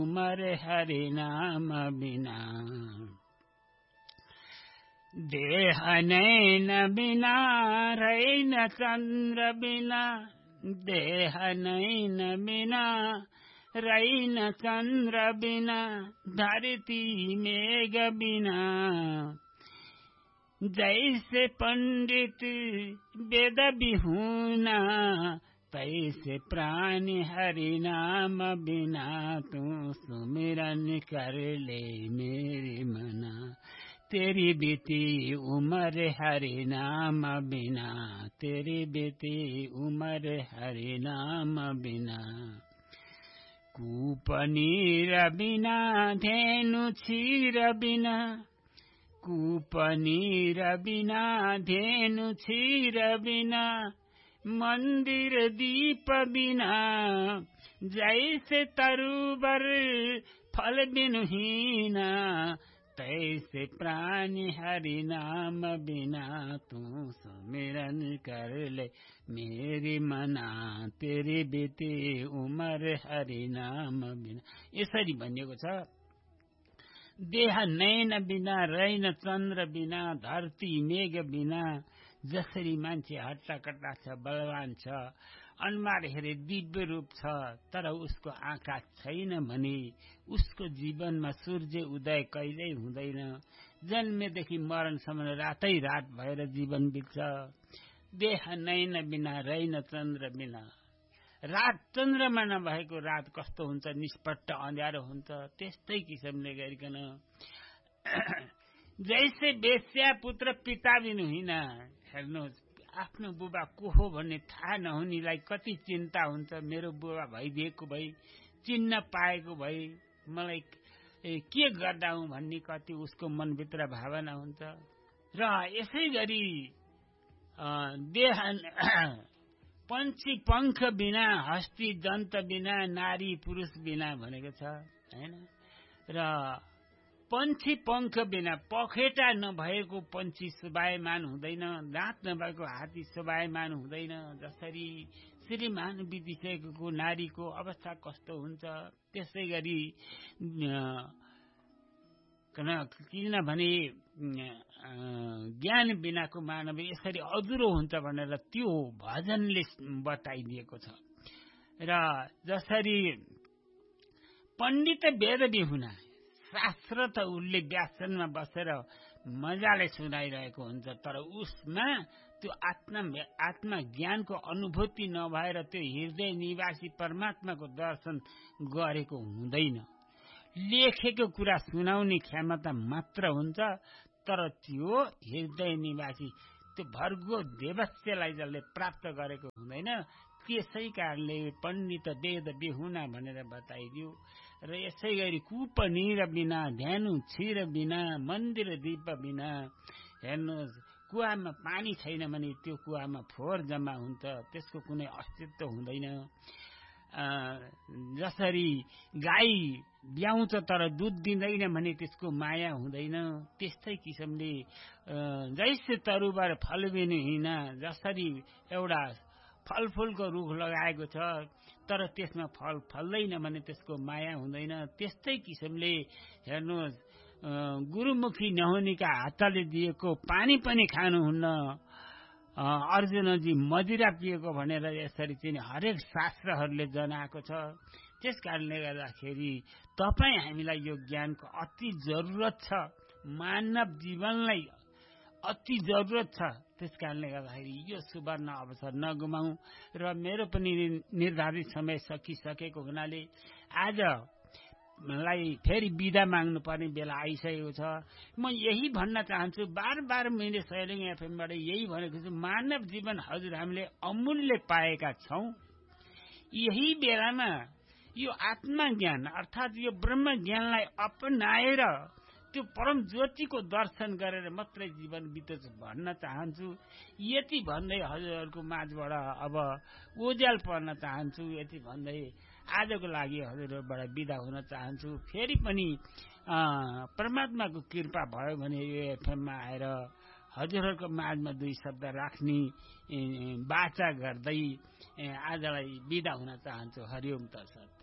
उमर हरि नाम बिना देह नैन बिना रैन चन्द्र बिना देह नैन बिना रैन चन्द्र बिना धरती मेघ बिना जैसे पंडित वेद बिहुना तैसे प्राणी हरि नाम बिना तू सुमिरन कर ले मेरी मना तेरी बीती उम्र हरि नाम बिना तेरी बीती उम्र हरि नाम बिना कूपनीर बिना धेनु क्षीर बिना कूपनीर बिना धेनु क्षीर बिना मंदिर दीप बिना जैसे तरुबर फल बिनुहीना तैसे प्राणी हरि नाम बिना तू सुमिरन कर ले मेरी मना तेरी बीती उमर हरि नाम बिना। यसरी भनिएको छ देह नैन बिना रैन चन्द्र बिना धरती मेघ बिना जसरी मान्छे हट्टाकट्टा छ बलवान छ अनुहार हेरे दिव्य रूप छ तर उसको आँखा छैन भने उसको जीवनमा सूर्य उदय कहिल्यै हुँदैन जन्मेदेखि मरणसम्म रातै रात भएर जीवन बित्छ देह नैन बिना रैन चन्द्र बिना रात चन्द्रमा नभएको रात कस्तो हुन्छ निष्पट्ट अँध्यारो हुन्छ त्यस्तै किसिमले गरिकन जैसे बेस्या पुत्र पिता बिनुहीन हेर्नुहोस् आफ्नो बुबा को हो भन्ने थाहा नहुनेलाई कति चिन्ता हुन्छ मेरो बुबा भइदिएको भई चिन्न पाएको भई मलाई के गर्दा हुँ भन्ने कति उसको मनभित्र भावना हुन्छ र यसै गरी देह पंक्षी पंख बिना हस्ती दन्त बिना नारी पुरुष बिना भनेको छ हैन र पंक्षी पंख बिना पखेटा नभएको पंक्षी शोभायमान हुँदैन दाँत नभएको हात्ती शोभायमान हुँदैन जसरी श्रीमान बितिसकेको नारीको अवस्था कस्तो हुन्छ त्यसै गरी किनभने ज्ञान बिनाको मानव यसरी अधुरो हुन्छ भनेर त्यो भजनले बताइदिएको छ र जसरी पण्डित वेद बिहुना शास्त्र त उसले व्यासनमा बसेर मजाले सुनाइरहेको हुन्छ तर उसमा त्यो आत्मा ज्ञानको अनुभूति नभएर त्यो हृदय निवासी परमात्माको दर्शन गरेको हुँदैन लेखेको कुरा सुनाउने क्षमता मात्र हुन्छ तर त्यो हृदय निवासी त्यो भर्गो देवस्यलाई जसले प्राप्त गरेको हुँदैन त्यसै कारणले पण्डित वेद बिहुना भनेर बताइदियो र यसै गरी कूपनीर बिना ध्यानु क्षीर बिना मन्दिर दीप बिना हेर्नुहोस् कुवामा पानी छैन भने त्यो कुवामा फोहोर जम्मा हुन्छ त्यसको कुनै अस्तित्व हुँदैन जसरी गाई ब्याउँछ तर दूध दिँदैन भने त्यसको माया हुँदैन त्यस्तै किसिमले जैसे तरुबर फल बिनुहीन जसरी एउटा फलफुलको रुख लगाएको छ तर त्यसमा फल फल्दैन भने त्यसको माया हुँदैन त्यस्तै किसिमले हेर्नुहोस् गुरुमुखी नहुनेका हातले दिएको पानी पनि खानुहुन्न अर्जुनजी मदिरा पिएको भनेर यसरी चाहिँ हरेक शास्त्रहरूले जनाएको छ त्यसकारणले गर्दाखेरि तपाईँ हामीलाई यो ज्ञानको अति जरुरत छ मानव जीवनलाई अति जरुरत छ त्यसकारणले गर्दाखेरि यो सुवर्ण अवसर नगुमाऊ र मेरो पनि निर्धारित समय सकिसकेको हुनाले आज मलाई फेरि बिदा माग्नु पर्ने बेला आइसकेको छ म यही भन्न चाहन्छु बार बार मैले सैलिङ एफएमबाट यही भनेको छु मानव जीवन हजुर हामीले अमूल्य पाएका छौं यही बेलामा यो आत्मा ज्ञान अर्थात यो ब्रह्म ज्ञानलाई अपनाएर त्यो परम ज्योतिको दर्शन गरेर मात्रै जीवन बितोस् भन्न चाहन्छु यति भन्दै हजुरहरूको माझबाट अब उज्याल पर्न चाहन्छु यति भन्दै आजको लागि हजुरहरूबाट बिदा हुन चाहन्छु फेरि पनि परमात्माको कृपा भयो भने यो एफएममा आएर हजुरहरूको माझमा दुई शब्द राख्ने वाचा गर्दै आजलाई बिदा हुन चाहन्छु हरिओम तत्सत